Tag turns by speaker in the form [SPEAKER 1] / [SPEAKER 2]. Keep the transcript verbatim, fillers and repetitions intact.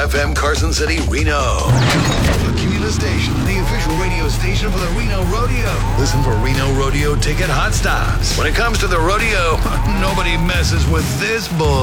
[SPEAKER 1] F M Carson City, Reno. The Cumulus Station, the official radio station for the Reno Rodeo. Listen for Reno Rodeo ticket hot stops. When it comes to the rodeo, nobody messes with this bull.